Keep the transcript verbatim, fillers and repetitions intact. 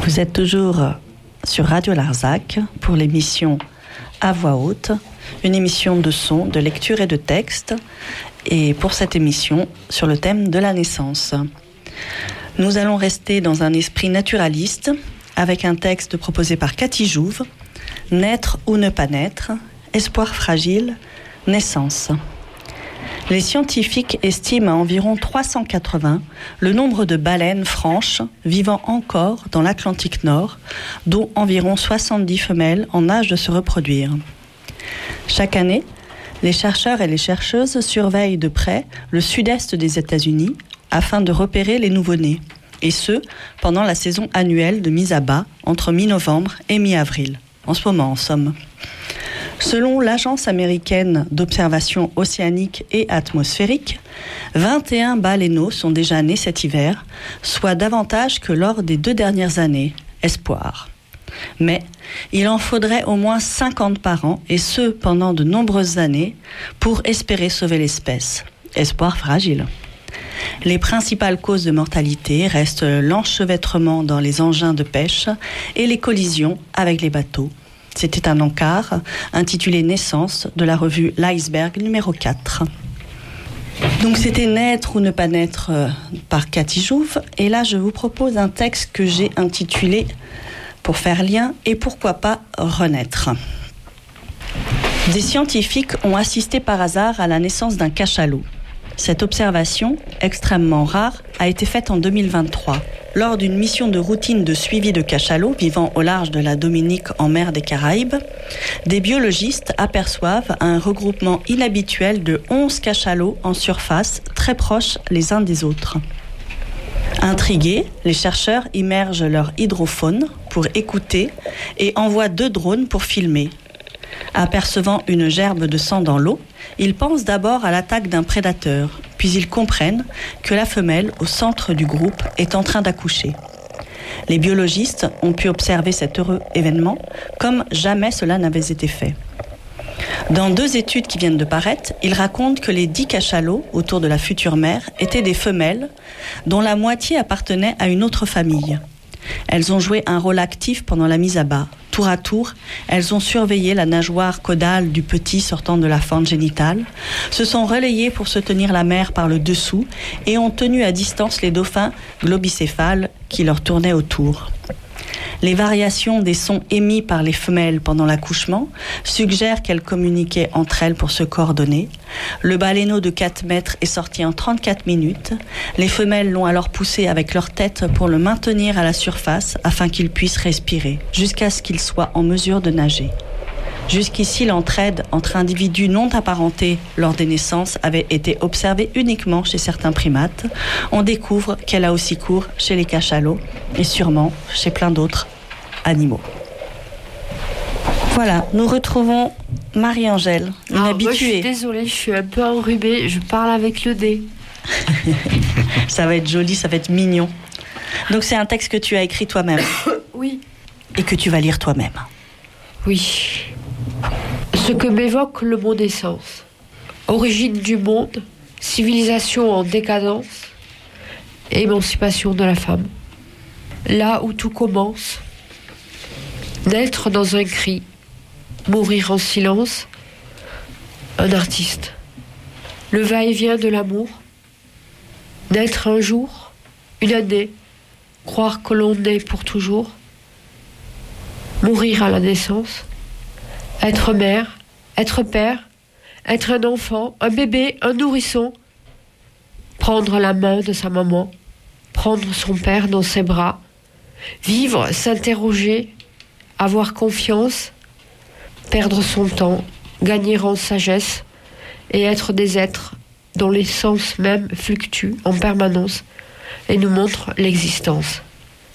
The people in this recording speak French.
Vous êtes toujours sur Radio Larzac pour l'émission À voix haute, une émission de son, de lecture et de texte, et pour cette émission sur le thème de la naissance. Nous allons rester dans un esprit naturaliste avec un texte proposé par Cathy Jouve, Naître ou ne pas naître, espoir fragile, naissance. Les scientifiques estiment à environ trois cent quatre-vingts le nombre de baleines franches vivant encore dans l'Atlantique Nord, dont environ soixante-dix femelles en âge de se reproduire. Chaque année, les chercheurs et les chercheuses surveillent de près le sud-est des États-Unis afin de repérer les nouveau-nés, et ce, pendant la saison annuelle de mise à bas entre mi-novembre et mi-avril. En ce moment, en somme. Selon l'Agence américaine d'observation océanique et atmosphérique, vingt et un baleineaux sont déjà nés cet hiver, soit davantage que lors des deux dernières années. Espoir. Mais il en faudrait au moins cinquante par an, et ce pendant de nombreuses années, pour espérer sauver l'espèce. Espoir fragile. Les principales causes de mortalité restent l'enchevêtrement dans les engins de pêche et les collisions avec les bateaux. C'était un encart intitulé Naissance de la revue L'Iceberg numéro quatre. Donc c'était Naître ou ne pas naître par Cathy Jouve. Et là je vous propose un texte que j'ai intitulé pour faire lien et pourquoi pas renaître. Des scientifiques ont assisté par hasard à la naissance d'un cachalot. Cette observation, extrêmement rare, a été faite en deux mille vingt-trois. Lors d'une mission de routine de suivi de cachalots vivant au large de la Dominique en mer des Caraïbes, des biologistes aperçoivent un regroupement inhabituel de onze cachalots en surface, très proches les uns des autres. Intrigués, les chercheurs immergent leur hydrophone pour écouter et envoient deux drones pour filmer. Apercevant une gerbe de sang dans l'eau, ils pensent d'abord à l'attaque d'un prédateur, puis ils comprennent que la femelle, au centre du groupe, est en train d'accoucher. Les biologistes ont pu observer cet heureux événement comme jamais cela n'avait été fait. Dans deux études qui viennent de paraître, ils racontent que les dix cachalots autour de la future mère étaient des femelles dont la moitié appartenait à une autre famille. Elles ont joué un rôle actif pendant la mise à bas. Tour à tour, elles ont surveillé la nageoire caudale du petit sortant de la fente génitale, se sont relayées pour se tenir la mère par le dessous et ont tenu à distance les dauphins globicéphales qui leur tournaient autour. Les variations des sons émis par les femelles pendant l'accouchement suggèrent qu'elles communiquaient entre elles pour se coordonner. Le baleineau de quatre mètres est sorti en trente-quatre minutes. Les femelles l'ont alors poussé avec leur tête pour le maintenir à la surface afin qu'il puisse respirer, jusqu'à ce qu'il soit en mesure de nager. Jusqu'ici, l'entraide entre individus non apparentés lors des naissances avait été observée uniquement chez certains primates. On découvre qu'elle a aussi cours chez les cachalots et sûrement chez plein d'autres animaux. Voilà, nous retrouvons Marie-Angèle, une Alors, habituée. Moi, je suis désolée, je suis un peu enrhumée, je parle avec le nez. Ça va être joli, ça va être mignon. Donc c'est un texte que tu as écrit toi-même. Oui. Et que tu vas lire toi-même. Oui. Ce que m'évoque le mot naissance. Origine du monde, civilisation en décadence, émancipation de la femme. Là où tout commence, naître dans un cri, mourir en silence, un artiste. Le va-et-vient de l'amour, naître un jour, une année, croire que l'on est pour toujours, mourir à la naissance, être mère, être père, être un enfant, un bébé, un nourrisson, prendre la main de sa maman, prendre son père dans ses bras, vivre, s'interroger, avoir confiance, perdre son temps, gagner en sagesse et être des êtres dont les sens même fluctuent en permanence et nous montrent l'existence.